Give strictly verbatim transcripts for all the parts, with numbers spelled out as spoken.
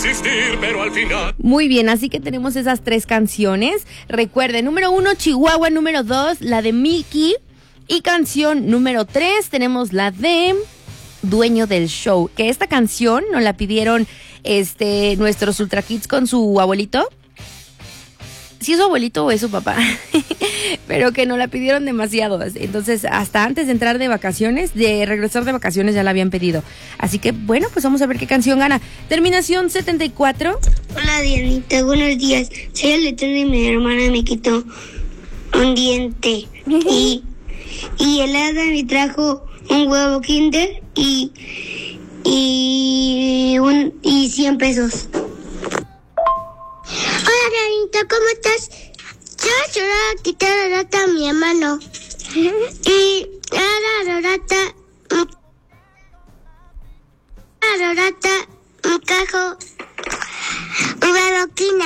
existir, pero al final... Muy bien, así que tenemos esas tres canciones. Recuerden, número uno, Chihuahua. Número dos, la de Mickey. Y canción número tres, tenemos la de Dueño del Show. Que esta canción nos la pidieron este, nuestros Ultra Kids con su abuelito. Si es su abuelito o es su papá, pero que no la pidieron demasiado. Entonces, hasta antes de entrar de vacaciones, de regresar de vacaciones, ya la habían pedido. Así que, bueno, pues vamos a ver qué canción gana. Terminación setenta y cuatro. Hola, Dianita, buenos días. Soy el letrón y mi hermana me quitó un diente. y, y el hada me trajo un huevo Kinder y, y, un, y cien pesos. Hola, Dianita, ¿cómo estás? Yo lloraba a quitar la rata a mi hermano. Y la rata, la rata, un cajo, una loquina.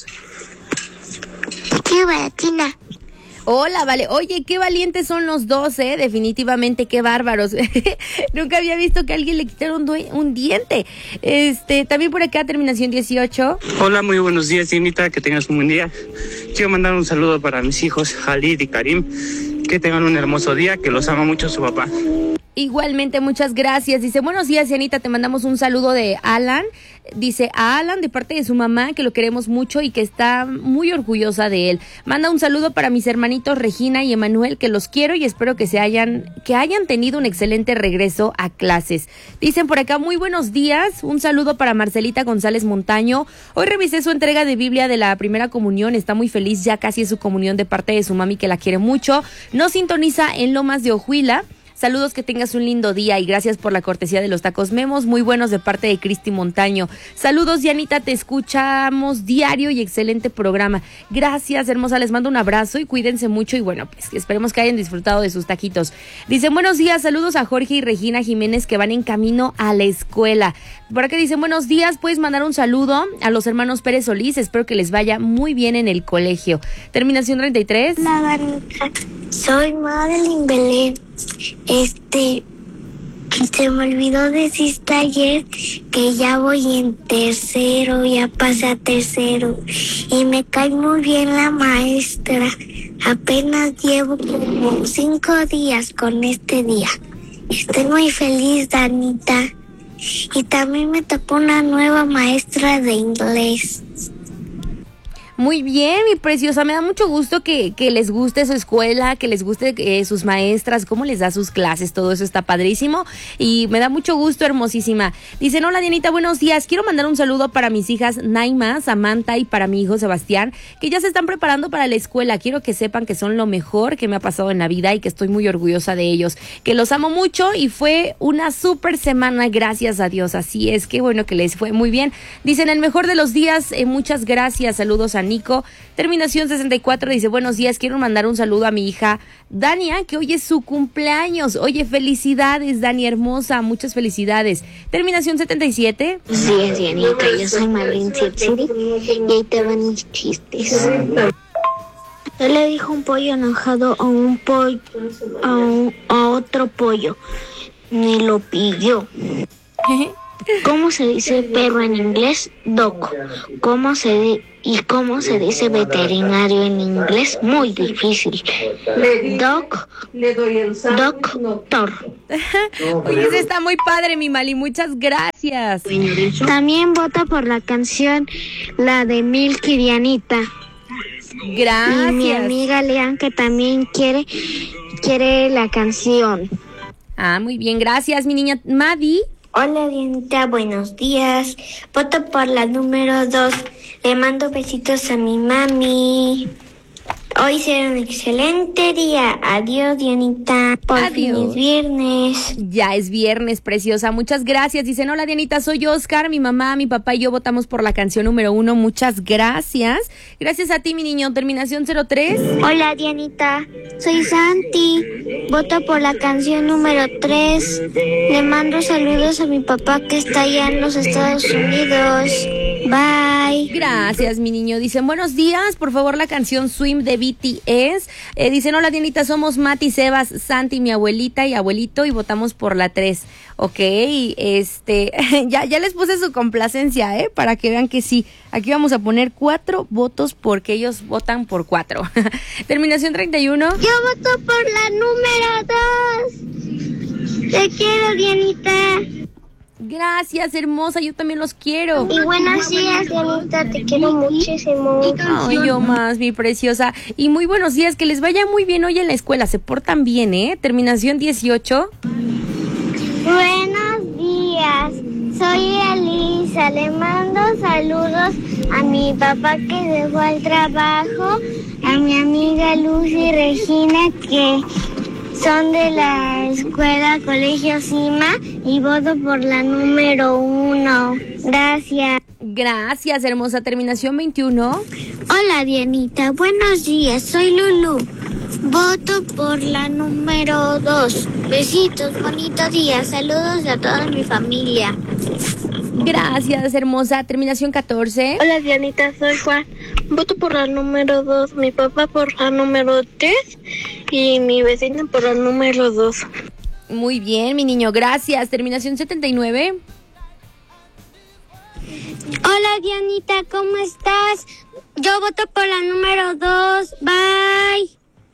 Qué baratina. Hola, vale. Oye, qué valientes son los dos, ¿eh? Definitivamente, qué bárbaros. Nunca había visto que a alguien le quitara un, due- un diente. Este, también por acá, terminación dieciocho. Hola, muy buenos días, Dianita, que tengas un buen día. Quiero mandar un saludo para mis hijos, Khalid y Karim. Que tengan un hermoso día, que los ama mucho su papá. Igualmente, muchas gracias. Dice, buenos días, Dianita, te mandamos un saludo de Alan. Dice, a Alan de parte de su mamá, que lo queremos mucho y que está muy orgullosa de él. Manda un saludo para mis hermanitos Regina y Emanuel, que los quiero y espero que se hayan, que hayan tenido un excelente regreso a clases. Dicen por acá, muy buenos días. Un saludo para Marcelita González Montaño. Hoy revisé su entrega de Biblia de la primera comunión. Está muy feliz, ya casi es su comunión de parte de su mami, que la quiere mucho. Nos sintoniza en Lomas de Ojuila. Saludos, que tengas un lindo día y gracias por la cortesía de los tacos Memos, muy buenos de parte de Cristi Montaño. Saludos, Dianita, te escuchamos diario y excelente programa. Gracias, hermosa, les mando un abrazo y cuídense mucho y bueno, pues esperemos que hayan disfrutado de sus taquitos. Dicen, buenos días, saludos a Jorge y Regina Jiménez que van en camino a la escuela. Por acá dicen, buenos días, puedes mandar un saludo a los hermanos Pérez Solís, espero que les vaya muy bien en el colegio. Terminación treinta y tres. Hola, Danica, soy Madeline Belén. Este, se me olvidó decirte ayer que ya voy en tercero, ya pasé a tercero y me cae muy bien la maestra. Apenas llevo como cinco días con este día. Estoy muy feliz, Danita. Y también me tocó una nueva maestra de inglés. Muy bien, mi preciosa, me da mucho gusto que, que les guste su escuela, que les guste eh, sus maestras, cómo les da sus clases, todo eso está padrísimo y me da mucho gusto, hermosísima. Dicen, hola, Dianita, buenos días, quiero mandar un saludo para mis hijas Naima, Samantha y para mi hijo Sebastián, que ya se están preparando para la escuela. Quiero que sepan que son lo mejor que me ha pasado en la vida y que estoy muy orgullosa de ellos, que los amo mucho y fue una súper semana, gracias a Dios, así es, qué bueno que les fue muy bien. Dicen, el mejor de los días, eh, muchas gracias, saludos a Nico. Terminación sesenta y cuatro dice, buenos días, quiero mandar un saludo a mi hija Dania, que hoy es su cumpleaños. Oye, felicidades, Dani hermosa, muchas felicidades. Terminación setenta y siete. Buenos días, Dianita, yo soy Marlene City y ahí te van mis chistes. Yo le dijo un pollo enojado a un pollo, a, un, a otro pollo, ni lo pilló. ¿Cómo se dice perro en inglés? Dog. ¿Cómo se di- ¿Y cómo se dice veterinario en inglés? Muy difícil. Doc. Doctor. Oye, eso está muy padre, mi Mali, muchas gracias. También vota por la canción, la de Milky Dianita. Gracias. Y mi amiga Lean, que también quiere, quiere la canción. Ah, muy bien, gracias, mi niña Maddie. Hola, Dianita, buenos días. Voto por la número dos. Le mando besitos a mi mami. Hoy será un excelente día. Adiós, Dianita. Por fin Adiós. es viernes. Ya es viernes, preciosa. Muchas gracias. Dicen, hola, Dianita, soy Oscar. Mi mamá, mi papá y yo votamos por la canción número uno. Muchas gracias. Gracias a ti, mi niño. Terminación cero tres. Hola, Dianita. Soy Santi. Voto por la canción número tres. Le mando saludos a mi papá que está allá en los Estados Unidos. Bye. Bye. Gracias, mi niño. Dicen, buenos días, por favor, la canción Swim de B T S. Eh, dicen, hola, Dianita, somos Mati, Sebas, Santi, mi abuelita y abuelito, y votamos por la tres. Ok, este, ya, ya les puse su complacencia, ¿eh? Para que vean que sí. Aquí vamos a poner cuatro votos porque ellos votan por cuatro. Terminación treinta y uno. Yo voto por la número dos. Te quiero, Dianita. Gracias, hermosa, yo también los quiero. Y buenos días, Dianita, te quiero muchísimo. Ay, yo más, mi preciosa. Y muy buenos días, que les vaya muy bien hoy en la escuela, se portan bien, ¿eh? Terminación dieciocho. Buenos días, soy Elisa, le mando saludos a mi papá que dejó el trabajo, a mi amiga Lucy y Regina que son de la escuela Colegio Cima y voto por la número uno. Gracias. Gracias, hermosa. Terminación veintiuno. Hola, Dianita. Buenos días. Soy Lulu. Voto por la número dos. Besitos. Bonito día. Saludos a toda mi familia. Gracias, hermosa. Terminación catorce. Hola, Dianita. Soy Juan. Voto por la número dos. Mi papá por la número tres. Y mi vecina por la número dos. Muy bien, mi niño, gracias. Terminación setenta y nueve. Hola, Dianita, ¿cómo estás? Yo voto por la número dos. Bye.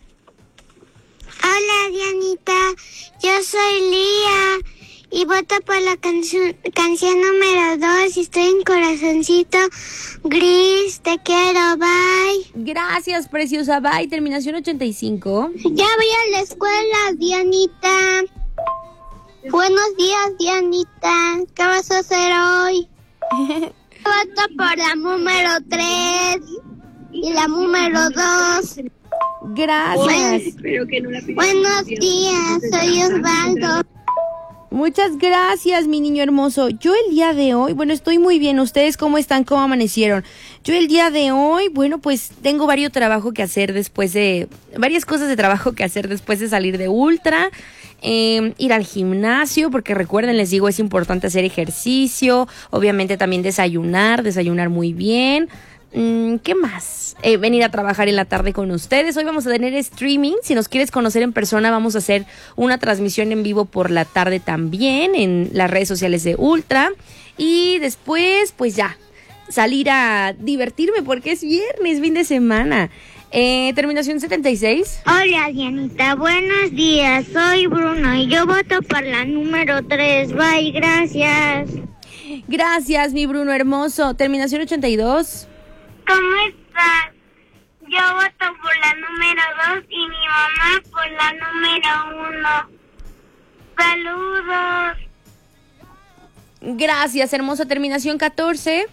Hola, Dianita, yo soy Lía y voto por la canción, canción número dos y estoy en corazoncito gris. Te quiero, bye. Gracias, preciosa, bye. Terminación ochenta y cinco. Ya voy a la escuela, Dianita. Buenos días, Dianita. ¿Qué vas a hacer hoy? Voto por la número tres y la número dos. Gracias. Buenos días, soy Osvaldo. Muchas gracias, mi niño hermoso. Yo el día de hoy, bueno, estoy muy bien. ¿Ustedes cómo están? ¿Cómo amanecieron? Yo el día de hoy, bueno, pues tengo varios trabajo que hacer después de... Varias cosas de trabajo que hacer después de salir de Ultra. Eh, ir al gimnasio, porque recuerden, les digo, es importante hacer ejercicio. Obviamente también desayunar, desayunar muy bien. ¿Qué más? Eh, venir a trabajar en la tarde con ustedes. Hoy vamos a tener streaming. Si nos quieres conocer en persona, vamos a hacer una transmisión en vivo por la tarde también en las redes sociales de Ultra. Y después, pues ya, salir a divertirme porque es viernes, fin de semana. Eh, terminación setenta y seis. Hola, Dianita, buenos días. Soy Bruno y yo voto por la número tres. Bye, gracias. Gracias, mi Bruno hermoso. Terminación ochenta y dos. ¿Cómo estás? Yo voto por la número dos y mi mamá por la número uno. Saludos. Gracias, hermosa. Terminación catorce.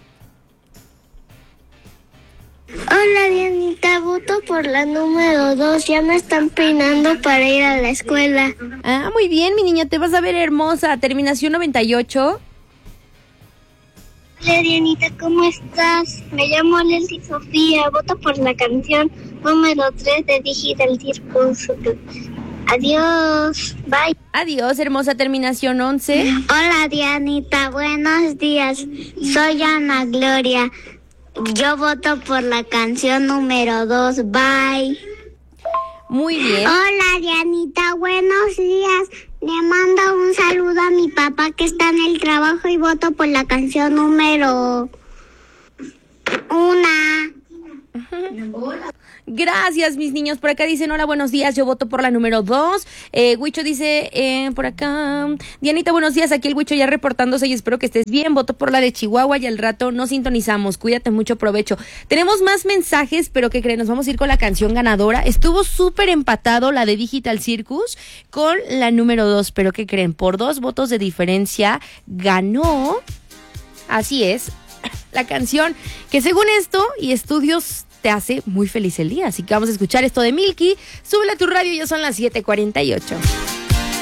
Hola, Dianita, voto por la número dos. Ya me están peinando para ir a la escuela. Ah, muy bien, mi niña, te vas a ver hermosa. Terminación noventa y ocho. Hola, Dianita, ¿cómo estás? Me llamo Leslie Sofía, voto por la canción número tres de Digital Circus. Adiós, bye. Adiós, hermosa. Terminación once. Hola, Dianita, buenos días. Soy Ana Gloria. Yo voto por la canción número dos, bye. Muy bien. Hola, Dianita, buenos días. Le mando un saludo a mi papá que está en el trabajo y voto por la canción número una. Gracias, mis niños. Por acá dicen, hola, buenos días. Yo voto por la número dos. Eh, Huicho dice, eh, por acá, Dianita, buenos días. Aquí el Huicho ya reportándose y espero que estés bien. Voto por la de Chihuahua y al rato nos sintonizamos. Cuídate mucho, provecho. Tenemos más mensajes, pero ¿qué creen? Nos vamos a ir con la canción ganadora. Estuvo súper empatado la de Digital Circus con la número dos, pero ¿qué creen? Por dos votos de diferencia ganó, así es, la canción que según esto y estudios te hace muy feliz el día. Así que vamos a escuchar esto de Milky. Súbele a tu radio, ya son las siete cuarenta y ocho.